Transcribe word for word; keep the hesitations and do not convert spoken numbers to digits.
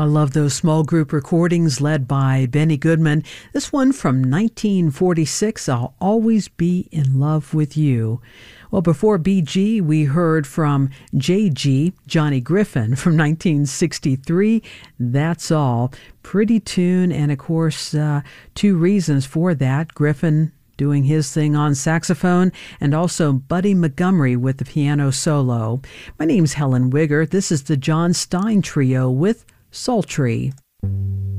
I love those small group recordings led by Benny Goodman. This one from nineteen forty-six, I'll Always Be in Love with You. Well, before B G, we heard from J G, Johnny Griffin, from nineteen sixty-three. That's All. Pretty tune, and of course, uh, two reasons for that. Griffin doing his thing on saxophone, and also Buddy Montgomery with the piano solo. My name's Helen Wigger. This is the John Stein Trio with Sultry.